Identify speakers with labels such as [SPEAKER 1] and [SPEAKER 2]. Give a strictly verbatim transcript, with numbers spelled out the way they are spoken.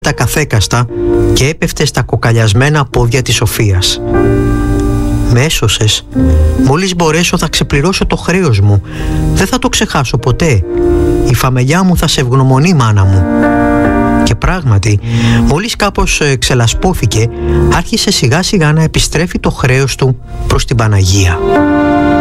[SPEAKER 1] τα καθέκαστα και έπεφτε στα κοκαλιασμένα πόδια της Σοφίας. «Με έσωσες. Μόλις μπορέσω θα ξεπληρώσω το χρέος μου. Δεν θα το ξεχάσω ποτέ. Η φαμελιά μου θα σε ευγνωμονεί, μάνα μου». Και πράγματι, μόλις κάπως ε, ξελασπώθηκε, άρχισε σιγά σιγά να επιστρέφει το χρέος του προς την Παναγία.